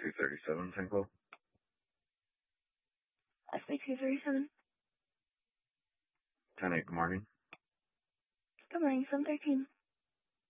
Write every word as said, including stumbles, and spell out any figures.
two thirty-seven, Tinkle. S B two thirty-seven. ten eight, good morning. Good morning, seven thirteen.